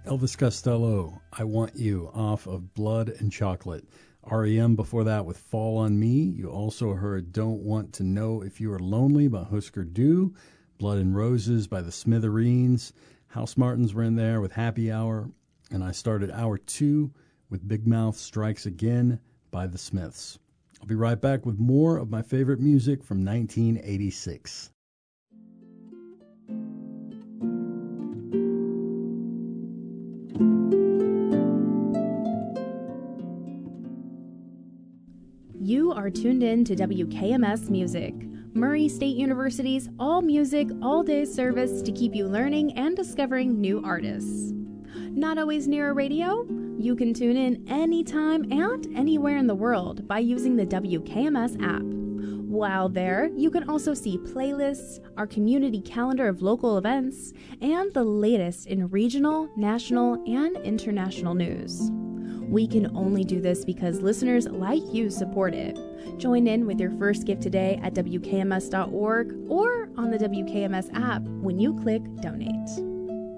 Elvis Costello, I Want You, off of Blood and Chocolate. REM before that with Fall on Me. You also heard Don't Want to Know If You Are Lonely by Husker Du. Blood and Roses by the Smithereens. House Martins were in there with Happy Hour. And I started hour 2 with Big Mouth Strikes Again by the Smiths. I'll be right back with more of my favorite music from 1986. You are tuned in to WKMS Music, Murray State University's all music, all day service to keep you learning and discovering new artists. Not always near a radio? You can tune in anytime and anywhere in the world by using the WKMS app. While there, you can also see playlists, our community calendar of local events, and the latest in regional, national, and international news. We can only do this because listeners like you support it. Join in with your first gift today at WKMS.org or on the WKMS app when you click Donate.